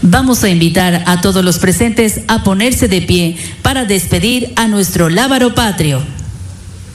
Vamos a invitar a todos los presentes a ponerse de pie para despedir a nuestro lábaro patrio.